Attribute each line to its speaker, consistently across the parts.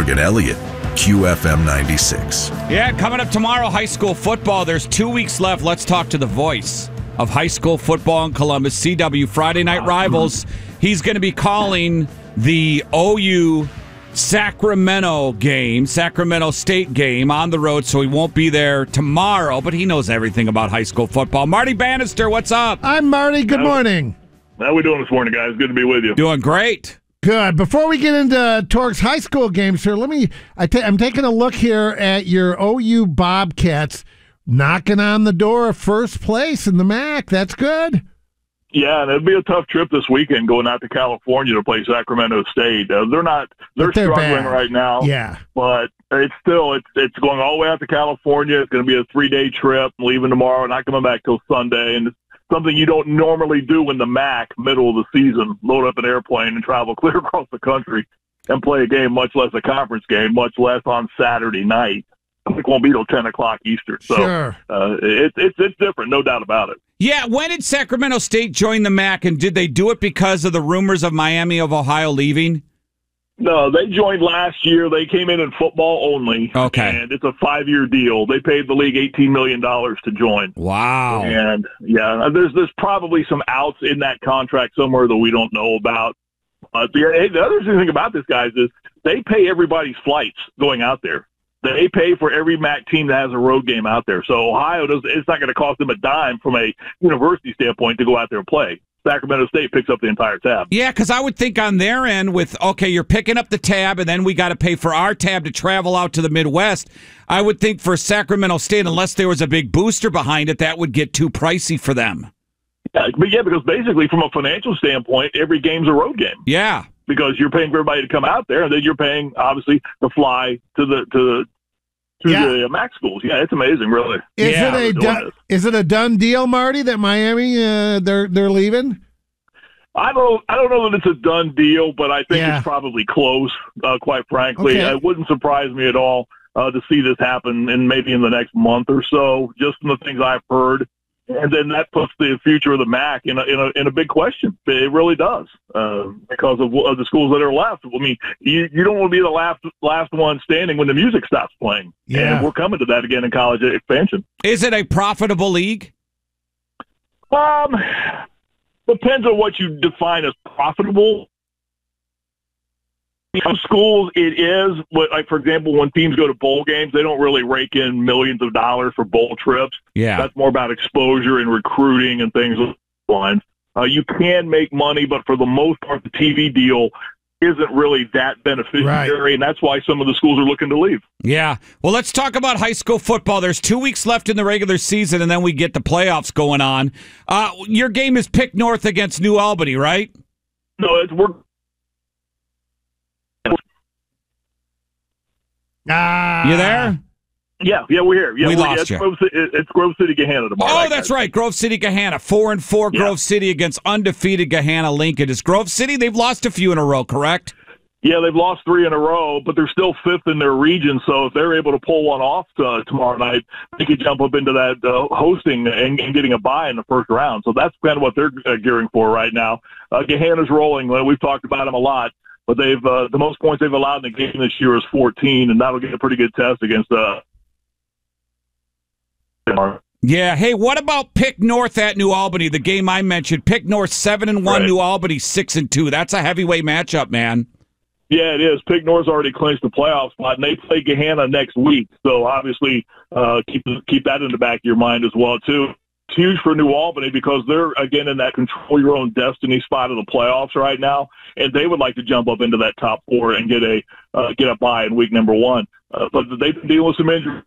Speaker 1: Morgan Elliott, QFM 96.
Speaker 2: Yeah, coming up tomorrow, high school football. There's 2 weeks left. Let's talk to the voice of high school football in Columbus, CW, Friday Night Rivals. He's going to be calling the OU Sacramento State game on the road, so he won't be there tomorrow, but he knows everything about high school football. Marty Bannister, what's up?
Speaker 3: I'm Marty. Good morning.
Speaker 4: How we doing this morning, guys? Good to be with you.
Speaker 2: Doing great.
Speaker 3: Good. Before we get into Torque's high school games here, I'm taking a look here at your OU Bobcats knocking on the door of first place in the MAC. That's good.
Speaker 4: Yeah, and it'd be a tough trip this weekend going out to California to play Sacramento State. They're struggling
Speaker 3: bad
Speaker 4: right now.
Speaker 3: Yeah,
Speaker 4: but it's going all the way out to California. It's going to be a 3-day trip, leaving tomorrow, not coming back till Sunday, and it's something you don't normally do in the MAC, middle of the season. Load up an airplane and travel clear across the country and play a game, much less a conference game, much less on Saturday night. It won't be till 10 o'clock Eastern. So
Speaker 3: sure.
Speaker 4: It's different, no doubt about it.
Speaker 2: Yeah, when did Sacramento State join the MAC, and did they do it because of the rumors of Miami of Ohio leaving?
Speaker 4: No, they joined last year. They came in football only.
Speaker 2: Okay.
Speaker 4: And it's a 5-year deal. They paid the league $18 million to join.
Speaker 2: Wow.
Speaker 4: And, yeah, there's probably some outs in that contract somewhere that we don't know about. The other thing about this, guys, is they pay everybody's flights going out there. They pay for every MAC team that has a road game out there. So Ohio it's not going to cost them a dime from a university standpoint to go out there and play. Sacramento State picks up the entire tab.
Speaker 2: Yeah, because I would think on their end you're picking up the tab, and then we got to pay for our tab to travel out to the Midwest. I would think for Sacramento State, unless there was a big booster behind it, that would get too pricey for them.
Speaker 4: Yeah, because basically from a financial standpoint, every game's a road game.
Speaker 2: Yeah.
Speaker 4: Because you're paying for everybody to come out there, and then you're paying, obviously, to fly to the MAC schools. Yeah, it's amazing, really.
Speaker 3: Is it a done deal, Marty, that Miami they're leaving?
Speaker 4: I don't know that it's a done deal, but I think it's probably close. Quite frankly,
Speaker 3: okay.
Speaker 4: It wouldn't surprise me at all to see this happen in the next month or so. Just from the things I've heard. And then that puts the future of the MAC in a big question. It really does, because of the schools that are left. I mean, you don't want to be the last one standing when the music stops playing.
Speaker 3: Yeah.
Speaker 4: And we're coming to that again in college expansion.
Speaker 2: Is it a profitable league?
Speaker 4: Depends on what you define as profitable. Some schools, it is. Like, for example, when teams go to bowl games, they don't really rake in millions of dollars for bowl trips.
Speaker 2: Yeah.
Speaker 4: That's more about exposure and recruiting and things along those lines. You can make money, but for the most part, the TV deal isn't really that beneficiary, right. And that's why some of the schools are looking to leave.
Speaker 2: Yeah. Well, let's talk about high school football. There's 2 weeks left in the regular season, and then we get the playoffs going on. Your game is Pick North against New Albany, right?
Speaker 4: No, we're...
Speaker 2: You there?
Speaker 4: Yeah, we're here. Yeah,
Speaker 2: we lost you.
Speaker 4: It's Grove City Gahanna tomorrow.
Speaker 2: Oh, that's right. Grove City Gahanna. 4-4 Grove City against undefeated Gahanna Lincoln. Is Grove City, they've lost a few in a row, correct?
Speaker 4: Yeah, they've lost 3 in a row, but they're still 5th in their region. So if they're able to pull one off tomorrow night, they could jump up into that hosting and getting a bye in the first round. So that's kind of what they're gearing for right now. Gahanna's rolling. We've talked about them a lot. But they've the most points they've allowed in the game this year is 14, and that'll get a pretty good test against
Speaker 2: Yeah. Hey, what about Pick North at New Albany? The game I mentioned, Pick North 7-1, right. New Albany 6-2. That's a heavyweight matchup, man.
Speaker 4: Yeah, it is. Pick North's already clinched the playoff spot, and they play Gahanna next week. So obviously, keep that in the back of your mind as well too. It's huge for New Albany because they're, again, in that control your own destiny spot of the playoffs right now, and they would like to jump up into that top 4 and get a bye in week number 1. But they've been dealing with some injuries.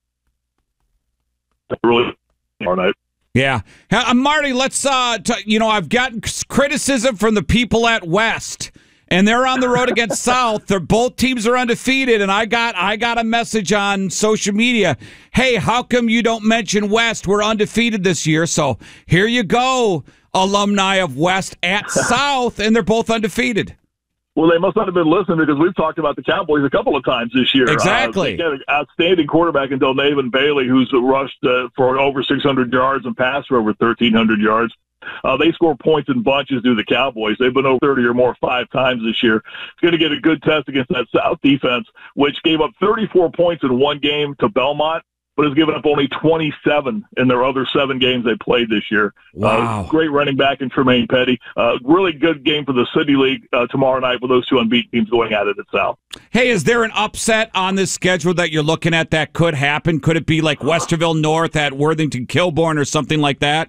Speaker 4: Really, all right.
Speaker 2: Yeah. Marty, let's, I've gotten criticism from the people at West, and they're on the road against South. Both teams are undefeated, and I got a message on social media. Hey, how come you don't mention West? We're undefeated this year. So here you go, alumni of West at South, and they're both undefeated.
Speaker 4: Well, they must not have been listening because we've talked about the Cowboys a couple of times this year.
Speaker 2: Exactly.
Speaker 4: They got an outstanding quarterback in Delnavin Bailey, who's rushed for over 600 yards and passed for over 1,300 yards. They score points in bunches to the Cowboys. They've been over 30 or more 5 times this year. It's going to get a good test against that South defense, which gave up 34 points in one game to Belmont, but has given up only 27 in their other 7 games they played this year.
Speaker 2: Wow.
Speaker 4: Great running back in Tremaine Petty. Really good game for the City League tomorrow night with those 2 unbeaten teams going at it at South.
Speaker 2: Hey, is there an upset on this schedule that you're looking at that could happen? Could it be like Westerville North at Worthington Kilbourne or something like that?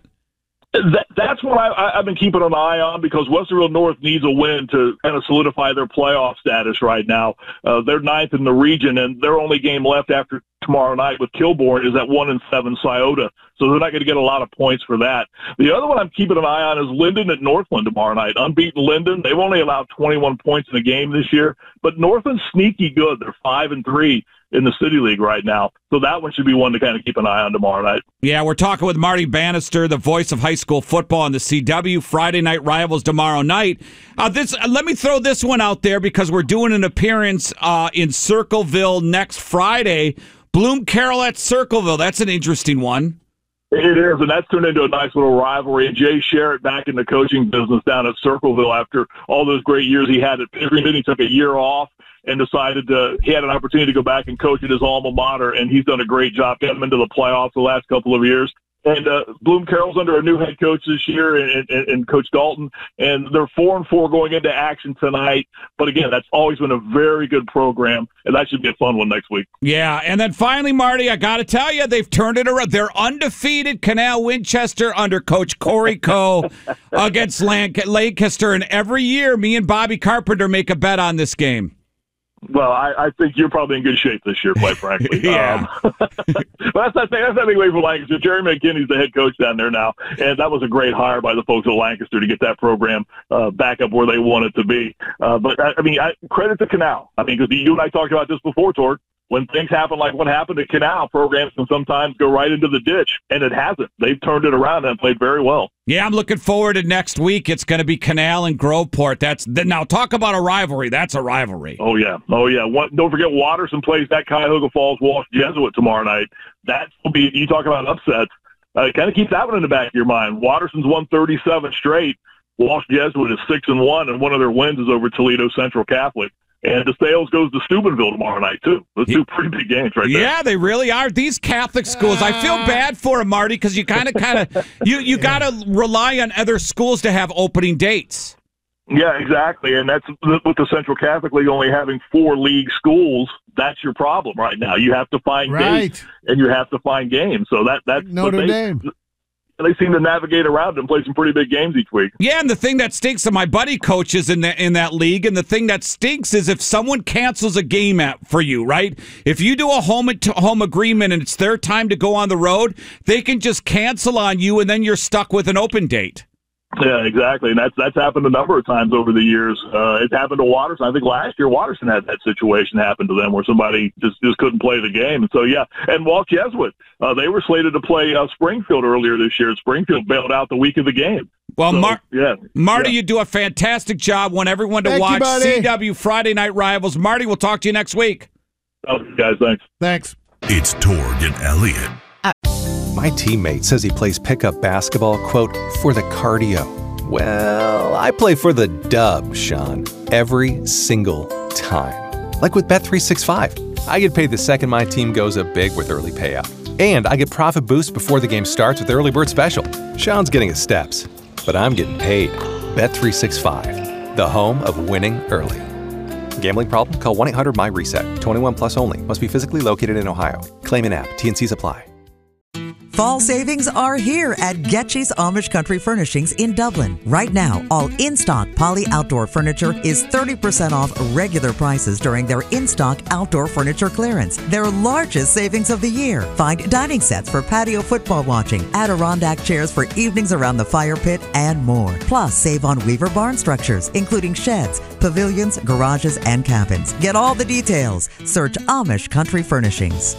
Speaker 4: That's what I've been keeping an eye on, because Westerville North needs a win to kind of solidify their playoff status right now. They're 9th in the region, and their only game left after tomorrow night with Kilbourne is at 1-7 Scioto, so they're not going to get a lot of points for that. The other one I'm keeping an eye on is Linden at Northland tomorrow night. Unbeaten Linden. They've only allowed 21 points in a game this year, but Northland's sneaky good. They're 5-3 in the City League right now, so that one should be one to kind of keep an eye on tomorrow night.
Speaker 2: Yeah, we're talking with Marty Bannister, the voice of high school football on the CW. Friday night rivals tomorrow night. Let me throw this one out there, because we're doing an appearance in Circleville next Friday. Bloom Carroll at Circleville. That's an interesting one.
Speaker 4: It is, and that's turned into a nice little rivalry. And Jay Sherritt back in the coaching business down at Circleville after all those great years he had at Pickerington. He took a year off and decided he had an opportunity to go back and coach at his alma mater, and he's done a great job getting him into the playoffs the last couple of years. And Bloom Carroll's under a new head coach this year, and Coach Dalton, and they're 4-4 going into action tonight. But again, that's always been a very good program, and that should be a fun one next week.
Speaker 2: Yeah, and then finally, Marty, I got to tell you, they've turned it around. They're undefeated. Canal Winchester under Coach Corey Coe against Lancaster, and every year, me and Bobby Carpenter make a bet on this game.
Speaker 4: Well, I think you're probably in good shape this year, quite frankly.
Speaker 2: Yeah.
Speaker 4: But that's not taking away from Lancaster. Jerry McKinney's the head coach down there now, and that was a great hire by the folks at Lancaster to get that program back up where they want it to be. But, credit to Canal. Because you and I talked about this before, Torg. When things happen like what happened at Canal, programs can sometimes go right into the ditch, and it hasn't. They've turned it around and played very well.
Speaker 2: Yeah, I'm looking forward to next week. It's going to be Canal and Groveport. Now talk about a rivalry. That's a rivalry.
Speaker 4: Oh yeah. Don't forget Watterson plays that Cuyahoga Falls Walsh Jesuit tomorrow night. That will be. You talk about upsets. Kind of keep that one in the back of your mind. Watterson's won 37 straight. Walsh Jesuit is 6-1, and one of their wins is over Toledo Central Catholic. And DeSales goes to Steubenville tomorrow night, too. Those 2 pretty big games right there.
Speaker 2: Yeah, they really are. These Catholic schools, I feel bad for them, Marty, because you kind of you got to rely on other schools to have opening dates.
Speaker 4: Yeah, exactly. And that's with the Central Catholic League only having 4 league schools. That's your problem right now. You have to find dates, and you have to find games. So that's
Speaker 3: Notre Dame.
Speaker 4: They seem to navigate around and play some pretty big games each week.
Speaker 2: Yeah, and the thing that stinks, and my buddy coaches in that league, and the thing that stinks is if someone cancels a game for you, right? If you do a home agreement and it's their time to go on the road, they can just cancel on you, and then you're stuck with an open date.
Speaker 4: Yeah, exactly, and that's happened a number of times over the years. It happened to Watterson. I think last year Watterson had that situation happen to them where somebody just couldn't play the game. And so, yeah, and Walsh Jesuit, they were slated to play Springfield earlier this year. Springfield bailed out the week of the game.
Speaker 2: Well, so, Marty, you do a fantastic job. Want everyone to watch CW Friday Night Rivals. Marty, we'll talk to you next week.
Speaker 4: Okay, guys,
Speaker 3: Thanks.
Speaker 1: It's Torg and Elliott.
Speaker 5: My teammate says he plays pickup basketball, quote, for the cardio. Well, I play for the dub, Sean, every single time. Like with Bet365. I get paid the second my team goes up big with early payout. And I get profit boost before the game starts with Early Bird Special. Sean's getting his steps, but I'm getting paid. Bet365, the home of winning early. Gambling problem? Call 1-800-MY-RESET. 21 plus only. Must be physically located in Ohio. Claim in app. T&Cs apply.
Speaker 6: Fall savings are here at Getchy's Amish Country Furnishings in Dublin. Right now, all in-stock Poly Outdoor furniture is 30% off regular prices during their in-stock outdoor furniture clearance, their largest savings of the year. Find dining sets for patio football watching, Adirondack chairs for evenings around the fire pit, and more. Plus, save on Weaver barn structures, including sheds, pavilions, garages, and cabins. Get all the details. Search Amish Country Furnishings.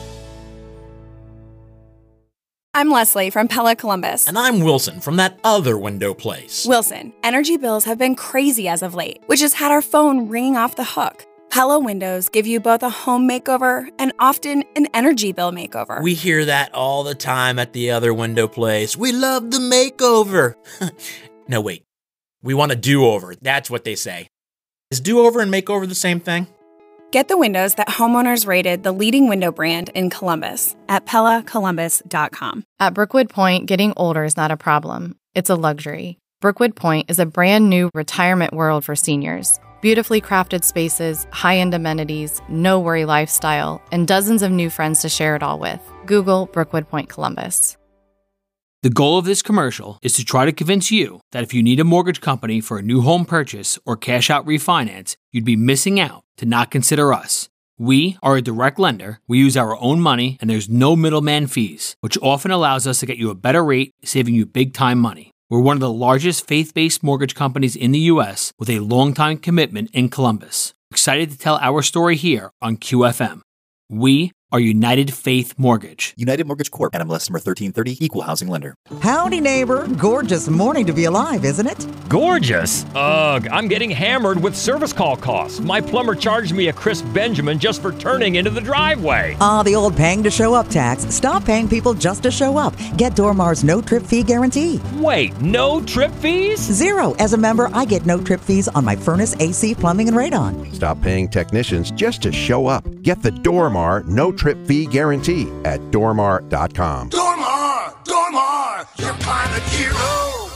Speaker 7: I'm Leslie from Pella Columbus.
Speaker 8: And I'm Wilson from that other window place.
Speaker 7: Wilson, energy bills have been crazy as of late, which has had our phone ringing off the hook. Pella windows give you both a home makeover and often an energy bill makeover.
Speaker 8: We hear that all the time at the other window place. We love the makeover. No, wait. We want a do-over. That's what they say. Is do-over and makeover the same thing?
Speaker 7: Get the windows that homeowners rated the leading window brand in Columbus at PellaColumbus.com.
Speaker 9: At Brookwood Point, getting older is not a problem. It's a luxury. Brookwood Point is a brand new retirement world for seniors. Beautifully crafted spaces, high-end amenities, no-worry lifestyle, and dozens of new friends to share it all with. Google Brookwood Point Columbus.
Speaker 10: The goal of this commercial is to try to convince you that if you need a mortgage company for a new home purchase or cash-out refinance, you'd be missing out to not consider us. We are a direct lender, we use our own money, and there's no middleman fees, which often allows us to get you a better rate, saving you big-time money. We're one of the largest faith-based mortgage companies in the U.S. with a long-time commitment in Columbus. Excited to tell our story here on QFM. We are United Faith Mortgage.
Speaker 11: United Mortgage Corp. NMLS number 1330, Equal Housing Lender.
Speaker 6: Howdy, neighbor. Gorgeous morning to be alive, isn't it?
Speaker 12: Gorgeous? Ugh, I'm getting hammered with service call costs. My plumber charged me a crisp Benjamin just for turning into the driveway.
Speaker 6: The old paying to show up tax. Stop paying people just to show up. Get Dormar's no-trip fee guarantee.
Speaker 12: Wait, no trip fees?
Speaker 6: 0. As a member, I get no trip fees on my furnace, AC, plumbing, and radon.
Speaker 13: Stop paying technicians just to show up. Get the Dormar no-trip fee guarantee at Dormar.com.
Speaker 14: Dormar, your pilot hero.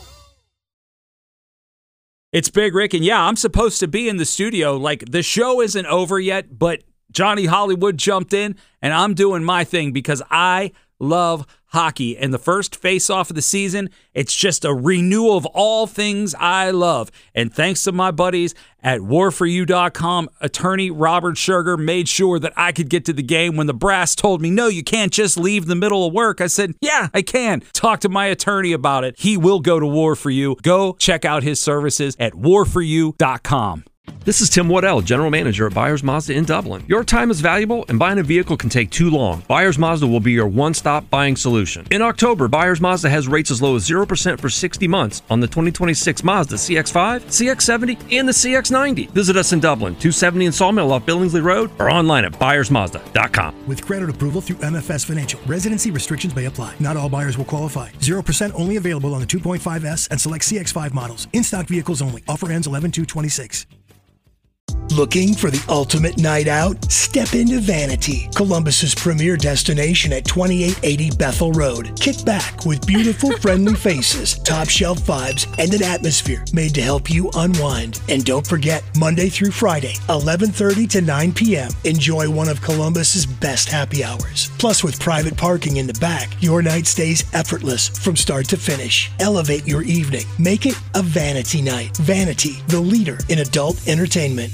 Speaker 15: It's Big Rick, and yeah, I'm supposed to be in the studio. Like, the show isn't over yet, but Johnny Hollywood jumped in, and I'm doing my thing because I love hockey. And the first face-off of the season, it's just a renewal of all things I love. And thanks to my buddies at warforyou.com, attorney Robert Sugar made sure that I could get to the game. When the brass told me, no, you can't just leave the middle of work, I said, yeah, I can. Talk to my attorney about it. He will go to War for You. Go check out his services at warforyou.com.
Speaker 16: This is Tim Waddell, General Manager at Byers Mazda in Dublin. Your time is valuable, and buying a vehicle can take too long. Byers Mazda will be your one-stop buying solution. In October, Byers Mazda has rates as low as 0% for 60 months on the 2026 Mazda CX-5, CX-70, and the CX-90. Visit us in Dublin, 270 in Sawmill off Billingsley Road, or online at byersmazda.com.
Speaker 17: With credit approval through MFS Financial, residency restrictions may apply. Not all buyers will qualify. 0% only available on the 2.5S and select CX-5 models. In-stock vehicles only. Offer ends 11/2/26.
Speaker 14: Looking for the ultimate night out? Step into Vanity, Columbus's premier destination at 2880 Bethel Road. Kick back with beautiful, friendly faces, top shelf vibes, and an atmosphere made to help you unwind. And don't forget, Monday through Friday, 11:30 to 9 p.m. Enjoy one of Columbus's best happy hours. Plus, with private parking in the back, your night stays effortless from start to finish. Elevate your evening. Make it a Vanity night. Vanity, the leader in adult entertainment.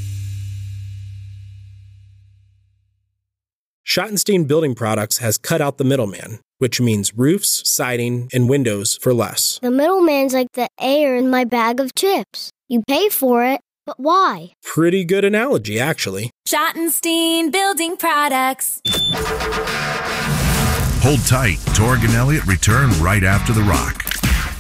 Speaker 18: Schottenstein Building Products has cut out the middleman, which means roofs, siding, and windows for less.
Speaker 19: The middleman's like the air in my bag of chips. You pay for it, but why?
Speaker 18: Pretty good analogy, actually.
Speaker 20: Schottenstein Building Products.
Speaker 1: Hold tight. Torg and Elliott return right after the rock.